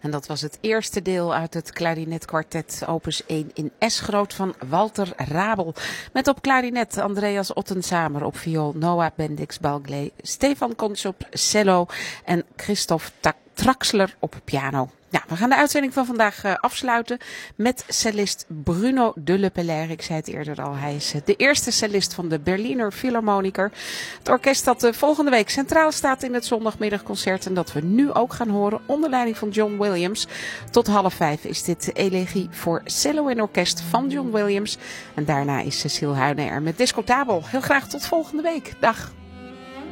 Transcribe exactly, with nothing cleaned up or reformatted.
En dat was het eerste deel uit het klarinetkwartet opus één in S-groot van Walter Rabel. Met op klarinet Andreas Ottensamer, op viool Noah Bendix-Balgley, Stefan Konsch op cello en Christoph Traxler op piano. Ja, we gaan de uitzending van vandaag uh, afsluiten met cellist Bruno de Le Pellaire. Ik zei het eerder al, hij is uh, de eerste cellist van de Berliner Philharmoniker. Het orkest dat uh, volgende week centraal staat in het zondagmiddagconcert en dat we nu ook gaan horen onder leiding van John Williams. Tot half vijf is dit de elegie voor cello en orkest van John Williams. En daarna is Cecile Huyne er met Discotabel. Heel graag tot volgende week. Dag.